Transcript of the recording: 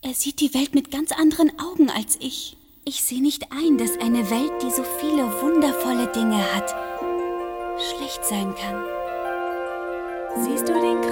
Er sieht die Welt mit ganz anderen Augen als ich. Ich sehe nicht ein, dass eine Welt, die so viele wundervolle Dinge hat, schlecht sein kann. Siehst du den